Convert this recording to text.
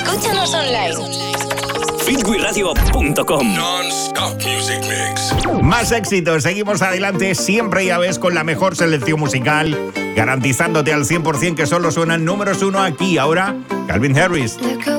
Escúchanos online. fitwiradio.com. Non-stop music mix. Más éxitos, seguimos adelante, siempre ya ves, con la mejor selección musical, garantizándote al 100% que solo suenan números uno aquí. Ahora, Calvin Harris.